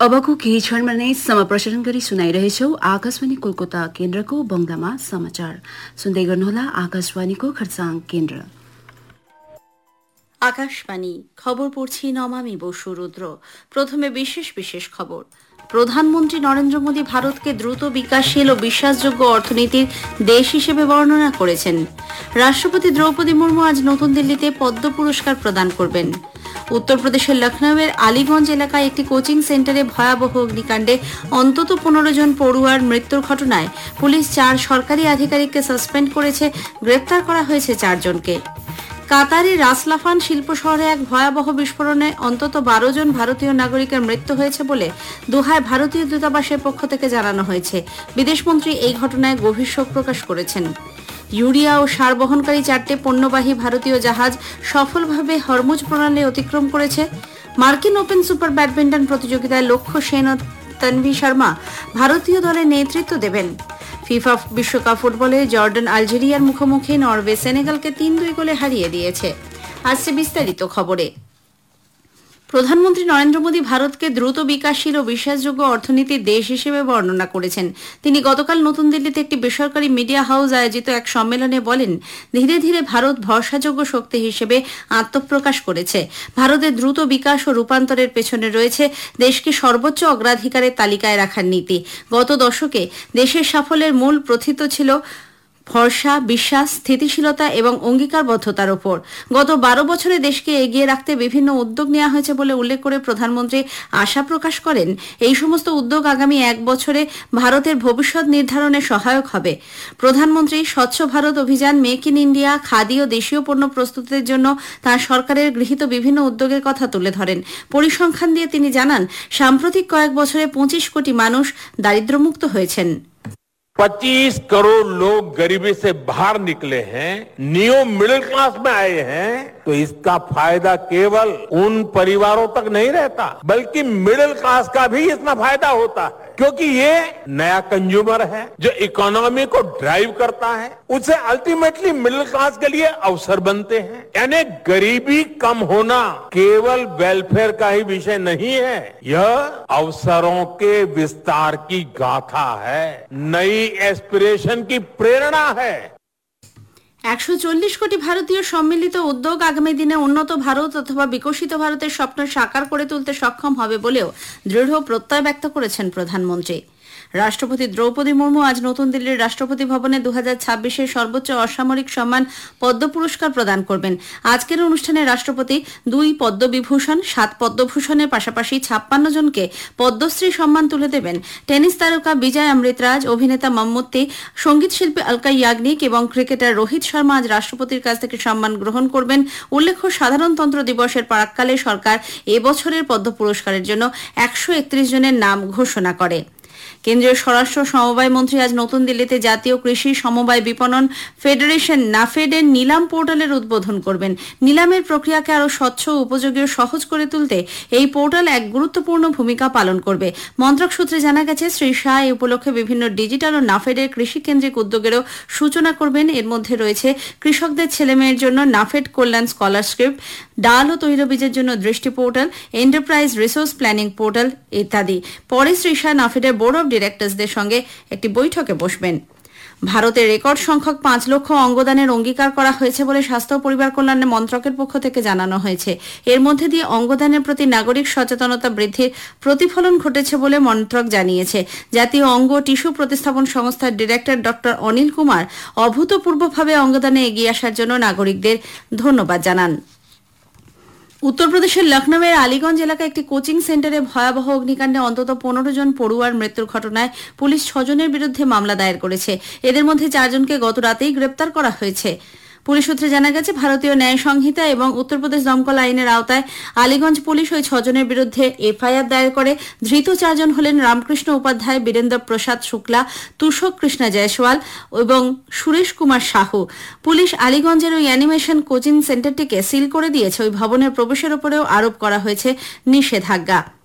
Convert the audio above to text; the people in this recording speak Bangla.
अबको केही क्षणमा नै समाप्रसारण गरी सुनाइरहेछौ आकाशवाणी कोलकाता केन्द्रको बंगलामा समाचार सुन्दै गर्नुहोला आकाशवाणीको खरसाङ केन्द्र। আকাশবাণী খবর পড়ছি নমামি বসু রুদ্র। প্রথমে বিশেষ বিশেষ খবর। প্রধানমন্ত্রী নরেন্দ্র মোদী ভারতকে দ্রুত বিকাশশীল ও বিশ্বাসযোগ্য অর্থনীতির দেশ হিসেবে বর্ণনা করেছেন। রাষ্ট্রপতি দ্রৌপদী মুর্মু আজ নতুন দিল্লিতে পদ্ম পুরস্কার প্রদান করবেন। উত্তরপ্রদেশের লখনউয়ের আলীগঞ্জ এলাকায় একটি কোচিং সেন্টারে ভয়াবহ অগ্নিকাণ্ডে অন্তত 15 জন পড়ুয়ার মৃত্যুর ঘটনায় পুলিশ 4 সরকারি আধিকারিককে সাসপেন্ড করেছে, গ্রেপ্তার করা হয়েছে 4 জনকে। কাতারের রাসলাফান শিল্প শহরে এক ভয়াবহ বিস্ফোরণে অন্তত 12 জন ভারতীয় নাগরিকের মৃত্যু হয়েছে বলে দোহায় ভারতীয় দূতাবাসের পক্ষ থেকে জানানো হয়েছে। বিদেশমন্ত্রী এই ঘটনায় গভীর শোক প্রকাশ করেছেন। ইউরিয়া ও সার বহনকারী 4টে পণ্যবাহী ভারতীয় জাহাজ সফলভাবে হরমুজ প্রণালী অতিক্রম করেছে। মার্কিন ওপেন সুপার ব্যাডমিন্টন প্রতিযোগিতায় লক্ষ্য সেন ও তন্বী শর্মা ভারতীয় দলের নেতৃত্ব দেবেন। ফিফা বিশ্বকাপ ফুটবলে জর্ডান আলজেরিয়ার মুখোমুখি, নরওয়ে সেনেগালকে 3-2 গোলে হারিয়ে দিয়েছে। আসছে বিস্তারিত খবরে। প্রধানমন্ত্রী নরেন্দ্র মোদী ভারতকে দ্রুত বিকাশশীল ও বিশ্বাসযোগ্য অর্থনীতির দেশ হিসেবে বর্ণনা করেছেন। তিনি গতকাল নতুন দিল্লিতে একটি বেসরকারি মিডিয়া হাউস আয়োজিত এক সম্মেলনে বলেন, ধীরে ধীরে ভারত ভরসাযোগ্য শক্তি হিসেবে আত্মপ্রকাশ করেছে। ভারতের দ্রুত বিকাশ ও রূপান্তরের পেছনে রয়েছে দেশকে সর্বোচ্চ অগ্রাধিকারের তালিকায় রাখার নীতি। গত দশকে দেশের সাফল্যের মূল প্রথিত ছিল ভরসা, বিশ্বাস, স্থিতিশীলতা এবং অঙ্গীকারবদ্ধতার ওপর। গত 12 বছরে দেশকে এগিয়ে রাখতে বিভিন্ন উদ্যোগ নেওয়া হয়েছে বলে উল্লেখ করে প্রধানমন্ত্রী আশা প্রকাশ করেন, এই সমস্ত উদ্যোগ আগামী 1 বছরে ভারতের ভবিষ্যৎ নির্ধারণে সহায়ক হবে। প্রধানমন্ত্রী স্বচ্ছ ভারত অভিযান, মেক ইন ইন্ডিয়া, খাদি ও দেশীয় পণ্য প্রস্তুতের জন্য তাঁর সরকারের গৃহীত বিভিন্ন উদ্যোগের কথা তুলে ধরেন। পরিসংখ্যান দিয়ে তিনি জানান, সাম্প্রতিক কয়েক বছরে 25 কোটি মানুষ দারিদ্র্যমুক্ত হয়েছেন। 25 करोड़ लोग गरीबी से बाहर निकले हैं, न्यू मिडिल क्लास में आए हैं, तो इसका फायदा केवल उन परिवारों तक नहीं रहता, बल्कि मिडिल क्लास का भी इसमें फायदा होता है, क्योंकि ये नया कंज्यूमर है जो इकोनॉमी को ड्राइव करता है। उससे अल्टीमेटली मिडिल क्लास के लिए अवसर बनते हैं। यानी गरीबी कम होना केवल वेलफेयर का ही विषय नहीं है, यह अवसरों के विस्तार की गाथा है, नई एस्पिरेशन की प्रेरणा है। 140 কোটি ভারতীয় সম্মিলিত উদ্যোগ আগামী দিনে উন্নত ভারত অথবা বিকশিত ভারতের স্বপ্ন সাকার করে তুলতে সক্ষম হবে বলেও দৃঢ় প্রত্যয় ব্যক্ত করেছেন প্রধানমন্ত্রী। রাষ্ট্রপতি দ্রৌপদী মুর্মু আজ নতুন দিল্লির রাষ্ট্রপতি ভবনে 2026-এর সর্বোচ্চ অসামরিক সম্মান পদ্ম পুরস্কার প্রদান করবেন। আজকের অনুষ্ঠানে রাষ্ট্রপতি 2 পদ্মবিভূষণ, 7 পদ্মভূষণের পাশাপাশি 56 জনকে পদ্মশ্রী সম্মান তুলে দেবেন। টেনিস তারকা বিজয় অমৃতরাজ, অভিনেতা মম্মুত্তি, সঙ্গীত শিল্পী অলকা ইয়াগনিক এবং ক্রিকেটার রোহিত শর্মা আজ রাষ্ট্রপতির কাছ থেকে সম্মান গ্রহণ করবেন। উল্লেখ্য, সাধারণতন্ত্র দিবসের প্রাক্কালে সরকার এবছরের পদ্ম পুরস্কারের জন্য 131 জনের নাম ঘোষণা করে। কেন্দ্রীয় স্বরাষ্ট্র সমবায় মন্ত্রী আজ নতুন দিল্লিতে জাতীয় কৃষি সমবায় বিপণন ফেডারেশন নাফেডের নিলাম পোর্টালের উদ্বোধন করবেন। নিলামের প্রক্রিয়াকে আরও স্বচ্ছ, উপযোগী ও সহজ করে তুলতে এই পোর্টাল এক গুরুত্বপূর্ণ ভূমিকা পালন করবে। মন্ত্রক সূত্রে জানা গেছে, শ্রী শাহ এই উপলক্ষে বিভিন্ন ডিজিটাল ও নাফেডের কৃষিকেন্দ্রিক উদ্যোগেরও সূচনা করবেন। এর মধ্যে রয়েছে কৃষকদের ছেলেমেয়ের জন্য নাফেড কল্যাণ স্কলারশিপ, ডাল ও তৈলবীজের জন্য দৃষ্টি portal, enterprise resource planning portal ইত্যাদি। পরে শ্রী শাহ নাফেডের বোর্ড অব ডিরেক্টরসদের সঙ্গে একটি বৈঠকে বসবেন। ভারতের রেকর্ড সংখ্যক 5 লক্ষ অঙ্গদানের অঙ্গীকার করা হয়েছে বলে স্বাস্থ্য ও পরিবার কল্যাণ মন্ত্রকের পক্ষ থেকে জানানো হয়েছে। এর মধ্যে দিয়ে অঙ্গদানের প্রতি নাগরিক সচেতনতা বৃদ্ধির প্রতিফলন ঘটেছে বলে মন্ত্রক জানিয়েছে। জাতীয় অঙ্গ টিস্যু প্রতিস্থাপন সংস্থার ডিরেক্টর ডক্টর অনিল কুমার অভূতপূর্বভাবে অঙ্গদানে এগিয়ে আসার জন্য নাগরিকদের ধন্যবাদ জানান। উত্তরপ্রদেশের লখনউয়ের আলীগঞ্জ এলাকায় একটি কোচিং সেন্টারে ভয়াবহ অগ্নিকাণ্ডে অন্তত 15 জন পড়ুয়ার মৃত্যুর ঘটনায় পুলিশ 6 জনের বিরুদ্ধে মামলা দায়ের করেছে। এদের মধ্যে 4 জনকে গত রাতেই গ্রেপ্তার করা হয়েছে। পুলিশ সূত্রে জানা গেছে, ভারতীয় ন্যায় সংহিতা এবং উত্তরপ্রদেশ দমকল আইনের আওতায় আলীগঞ্জ পুলিশ ওই 6 জনের বিরুদ্ধে এফআইআর দায়ের করে। ধৃত 4 জন হলেন রামকৃষ্ণ উপাধ্যায়, বীরেন্দ্র প্রসাদ শুক্লা, তুষক কৃষ্ণ জয়সওয়াল এবং সুরেশ কুমার সাহু। পুলিশ আলীগঞ্জের ওই অ্যানিমেশন কোচিং সেন্টারটিকে সিল করে দিয়েছে। ওই ভবনের প্রবেশের উপরেও আরোপ করা হয়েছে নিষেধাজ্ঞা।